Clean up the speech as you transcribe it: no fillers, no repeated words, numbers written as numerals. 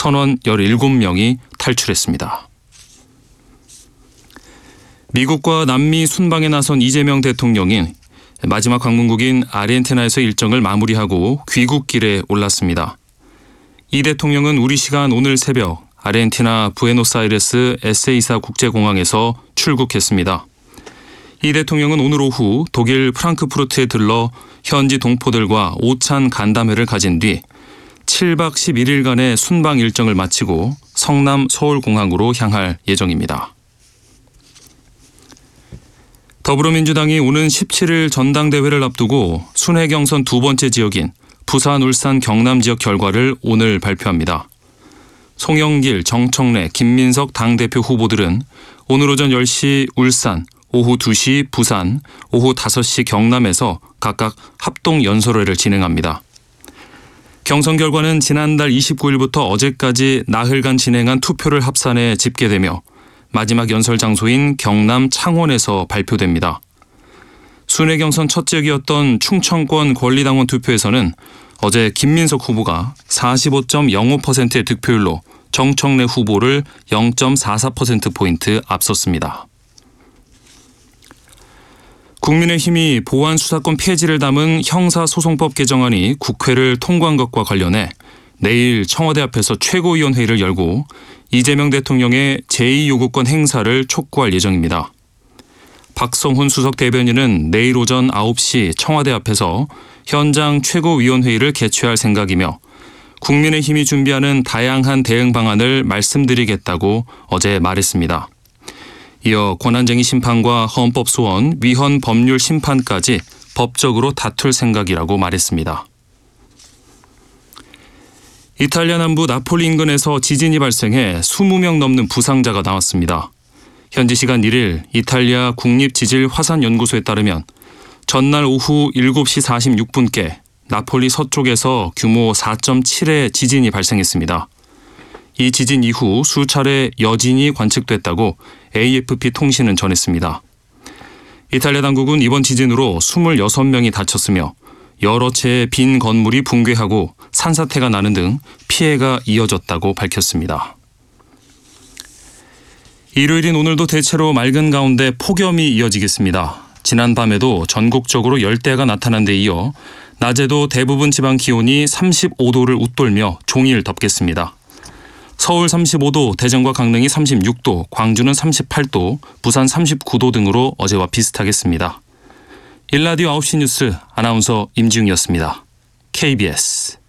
선원 17명이 탈출했습니다. 미국과 남미 순방에 나선 이재명 대통령이 마지막 방문국인 아르헨티나에서 일정을 마무리하고 귀국길에 올랐습니다. 이 대통령은 우리 시간 오늘 새벽 아르헨티나 부에노스아이레스 에세이사 국제공항에서 출국했습니다. 이 대통령은 오늘 오후 독일 프랑크푸르트에 들러 현지 동포들과 오찬 간담회를 가진 뒤 7박 11일간의 순방 일정을 마치고 성남 서울공항으로 향할 예정입니다. 더불어민주당이 오는 17일 전당대회를 앞두고 순회 경선 두 번째 지역인 부산, 울산, 경남 지역 결과를 오늘 발표합니다. 송영길, 정청래, 김민석 당대표 후보들은 오늘 오전 10시 울산, 오후 2시 부산, 오후 5시 경남에서 각각 합동 연설회를 진행합니다. 경선 결과는 지난달 29일부터 어제까지 나흘간 진행한 투표를 합산해 집계되며 마지막 연설 장소인 경남 창원에서 발표됩니다. 순회 경선 첫 지역이었던 충청권 권리당원 투표에서는 어제 김민석 후보가 45.05%의 득표율로 정청래 후보를 0.44%포인트 앞섰습니다. 국민의힘이 보안 수사권 폐지를 담은 형사소송법 개정안이 국회를 통과한 것과 관련해 내일 청와대 앞에서 최고위원회의를 열고 이재명 대통령의 제2요구권 행사를 촉구할 예정입니다. 박성훈 수석 대변인은 내일 오전 9시 청와대 앞에서 현장 최고위원회의를 개최할 생각이며 국민의힘이 준비하는 다양한 대응 방안을 말씀드리겠다고 어제 말했습니다. 이어 권한쟁의 심판과 헌법소원, 위헌 법률 심판까지 법적으로 다툴 생각이라고 말했습니다. 이탈리아 남부 나폴리 인근에서 지진이 발생해 20명 넘는 부상자가 나왔습니다. 현지 시간 1일 이탈리아 국립지질화산연구소에 따르면 전날 오후 7시 46분께 나폴리 서쪽에서 규모 4.7의 지진이 발생했습니다. 이 지진 이후 수차례 여진이 관측됐다고 AFP 통신은 전했습니다. 이탈리아 당국은 이번 지진으로 26명이 다쳤으며 여러 채의 빈 건물이 붕괴하고 산사태가 나는 등 피해가 이어졌다고 밝혔습니다. 일요일인 오늘도 대체로 맑은 가운데 폭염이 이어지겠습니다. 지난밤에도 전국적으로 열대야가 나타난 데 이어 낮에도 대부분 지방 기온이 35도를 웃돌며 종일 덥겠습니다. 서울 35도, 대전과 강릉이 36도, 광주는 38도, 부산 39도 등으로 어제와 비슷하겠습니다. 일라디오 9시 뉴스 아나운서 임지웅이었습니다. KBS